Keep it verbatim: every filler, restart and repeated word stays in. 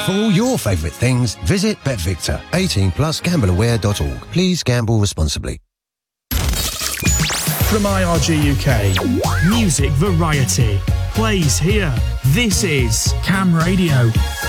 For all your favourite things, visit BetVictor. eighteen plus gamble aware dot org. Please gamble responsibly. From I R G U K, music variety plays here. This is Cam Radio.